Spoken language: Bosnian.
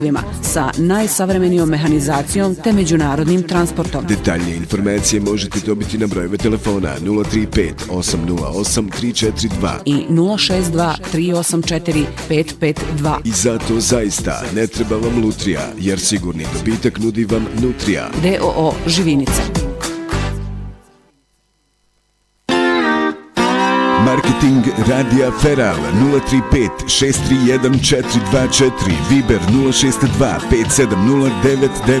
sa najsavremenijom mehanizacijom te međunarodnim transportom. Detaljnije informacije možete dobiti na brojeve telefona 035 808 342 i 062 384 552. I zato zaista ne treba vam lutrija, jer sigurni dobitak nudi vam Nutrija. DOO Živinica. Marketing Radija Feral 035 631 424, Viber 062 570 999.